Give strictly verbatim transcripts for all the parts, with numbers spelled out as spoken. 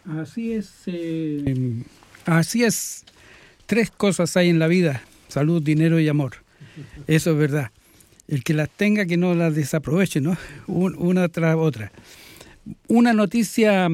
Así es, eh, así es. Tres cosas hay en la vida: salud, dinero y amor. Eso es verdad. El que las tenga, que no las desaproveche, ¿no? Una tras otra. Una noticia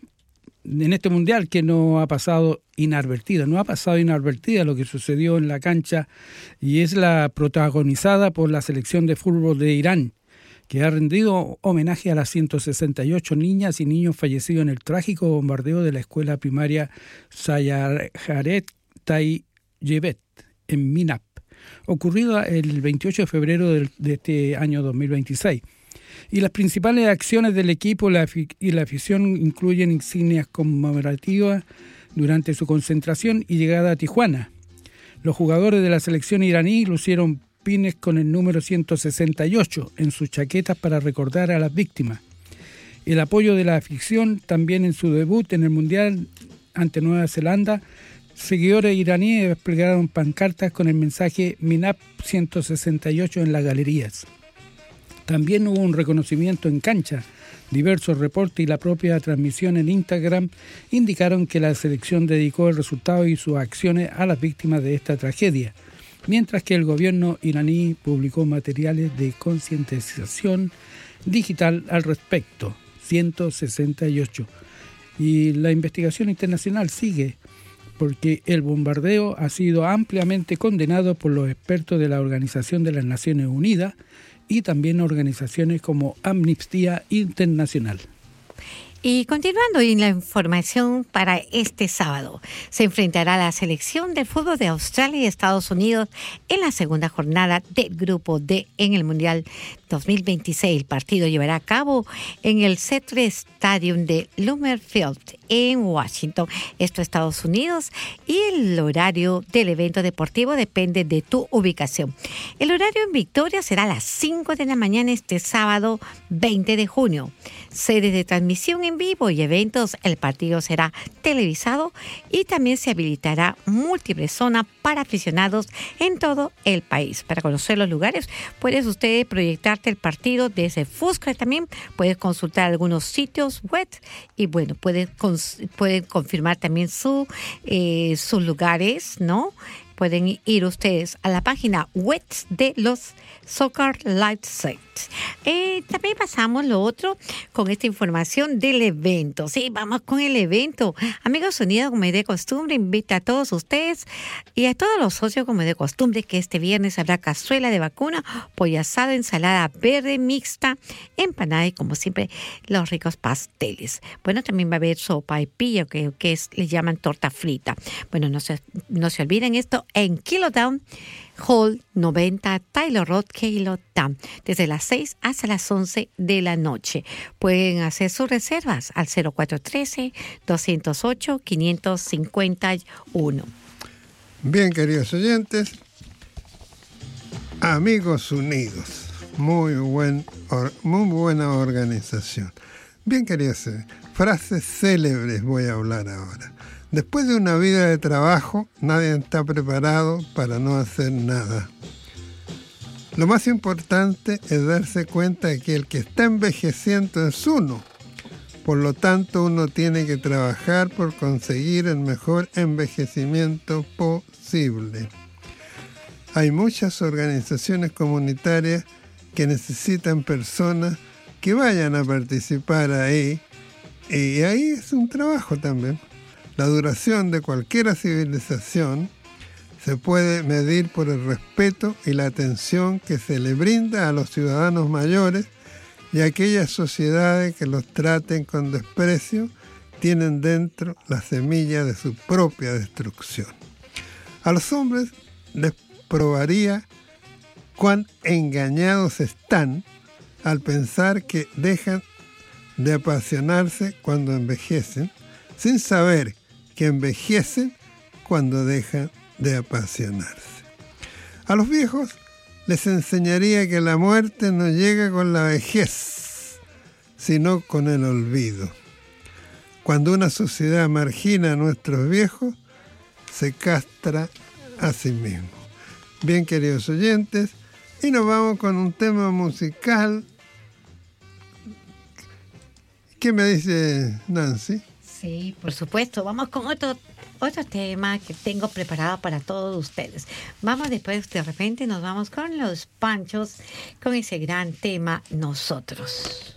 en este mundial que no ha pasado inadvertida, no ha pasado inadvertida lo que sucedió en la cancha, y es la protagonizada por la selección de fútbol de Irán, que ha rendido homenaje a las ciento sesenta y ocho niñas y niños fallecidos en el trágico bombardeo de la escuela primaria Sayaharet Tayyevet en Minab, ocurrido el veintiocho de febrero de este año dos mil veintiséis. Y las principales acciones del equipo y la afición incluyen insignias conmemorativas durante su concentración y llegada a Tijuana. Los jugadores de la selección iraní lucieron pines con el número ciento sesenta y ocho en sus chaquetas para recordar a las víctimas. El apoyo de la afición también en su debut en el Mundial ante Nueva Zelanda. Seguidores iraníes desplegaron pancartas con el mensaje Minab ciento sesenta y ocho en las galerías. También hubo un reconocimiento en cancha. Diversos reportes y la propia transmisión en Instagram indicaron que la selección dedicó el resultado y sus acciones a las víctimas de esta tragedia, mientras que el gobierno iraní publicó materiales de concientización digital al respecto. ciento sesenta y ocho. Y la investigación internacional sigue, porque el bombardeo ha sido ampliamente condenado por los expertos de la Organización de las Naciones Unidas y también organizaciones como Amnistía Internacional. Y continuando en la información para este sábado, se enfrentará la selección de fútbol de Australia y Estados Unidos en la segunda jornada del Grupo D en el Mundial dos mil veintiséis. El partido llevará a cabo en el C tres Stadium de Lumen Field en Washington, esto Estados Unidos, y el horario del evento deportivo depende de tu ubicación. El horario en Victoria será a las cinco de la mañana este sábado veinte de junio. Sedes de transmisión en vivo y eventos. El partido será televisado y también se habilitará múltiples zonas para aficionados en todo el país. Para conocer los lugares, puedes usted proyectarte el partido desde Fuscra. También puedes consultar algunos sitios web y bueno, pueden pueden confirmar también su, eh, sus lugares, ¿no? Pueden ir ustedes a la página web de los Soccer Live Sites. Eh, también pasamos lo otro con esta información del evento. Sí, vamos con el evento. Amigos Unidos, como es de costumbre, invita a todos ustedes y a todos los socios, como es de costumbre, que este viernes habrá cazuela de vacuna, pollo asado, ensalada verde mixta, empanada y, como siempre, los ricos pasteles. Bueno, también va a haber sopa y pillo, que, que es, le llaman torta frita. Bueno, no se, no se olviden esto en Kilotown Hall noventa, Taylor Road, Kilotown, desde las seis hasta las once de la noche. Pueden hacer sus reservas al cero cuatro uno tres, dos cero ocho, cinco cinco uno. Bien, queridos oyentes, Amigos Unidos, muy, buen, or, muy buena organización. Bien, queridos, frases célebres voy a hablar ahora. Después de una vida de trabajo, nadie está preparado para no hacer nada. Lo más importante es darse cuenta de que el que está envejeciendo es uno. Por lo tanto, uno tiene que trabajar por conseguir el mejor envejecimiento posible. Hay muchas organizaciones comunitarias que necesitan personas que vayan a participar ahí, y ahí es un trabajo también. La duración de cualquier civilización se puede medir por el respeto y la atención que se le brinda a los ciudadanos mayores, y aquellas sociedades que los traten con desprecio tienen dentro la semilla de su propia destrucción. A los hombres les probaría cuán engañados están al pensar que dejan de apasionarse cuando envejecen, sin saber que envejecen cuando dejan de apasionarse. A los viejos les enseñaría que la muerte no llega con la vejez, sino con el olvido. Cuando una sociedad margina a nuestros viejos, se castra a sí mismo. Bien, queridos oyentes, y nos vamos con un tema musical. ¿Qué me dice Nancy? Sí, por supuesto. Vamos con otro, otro tema que tengo preparado para todos ustedes. Vamos después, de repente nos vamos con los Panchos, con ese gran tema Nosotros.